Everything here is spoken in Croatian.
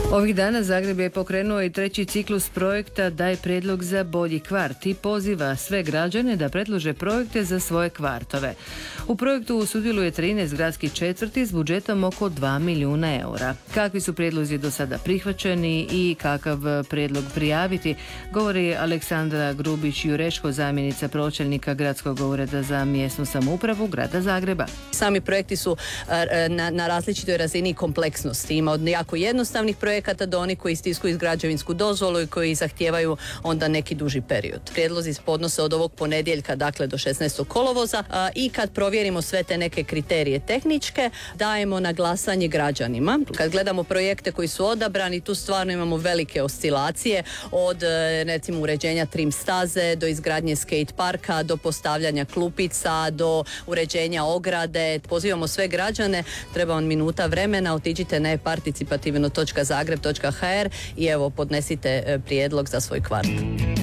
Ovih dana Zagreb je pokrenuo i treći ciklus projekta Daj prijedlog za bolji kvart i poziva sve građane da predlože projekte za svoje kvartove. U projektu sudjeluje 13 gradskih četvrti s budžetom oko 2 milijuna eura. Kakvi su prijedlozi do sada prihvaćeni i kakav prijedlog prijaviti, govori Aleksandra Grubić-Jureško, zamjenica pročelnika Gradskog ureda za mjesnu samoupravu Grada Zagreba. Sami projekti su na različitoj razini kompleksnosti. Ima od jako jednostavnih projekata do onih koji istiskuju građevinsku dozvolu i koji zahtijevaju onda neki duži period. Prijedlozi podnose od ovog ponedjeljka, dakle do 16. kolovoza, i kad provjerimo sve te neke kriterije tehničke, dajemo na glasanje građanima. Kad gledamo projekte koji su odabrani, tu stvarno imamo velike oscilacije, od recimo uređenja trim staze, do izgradnje skate parka, do postavljanja klupica, do uređenja ograde. Pozivamo sve građane, treba vam minuta vremena, otiđite na participativno.zagreb.hr i evo podnesite prijedlog za svoj kvart.